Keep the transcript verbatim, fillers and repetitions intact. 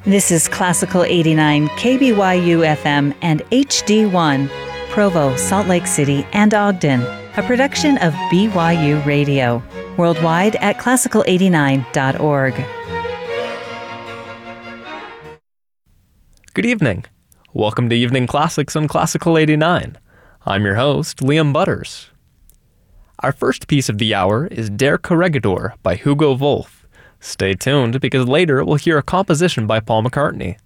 This is Classical eighty-nine K B Y U F M and H D one, Provo, Salt Lake City, and Ogden, a production of B Y U Radio. Worldwide at classical eighty-nine dot org. Good evening. Welcome to Evening Classics on Classical eighty-nine. I'm your host, Liam Butters. Our first piece of the hour is Der Corregidor by Hugo Wolf. Stay tuned because later we'll hear a composition by Paul McCartney.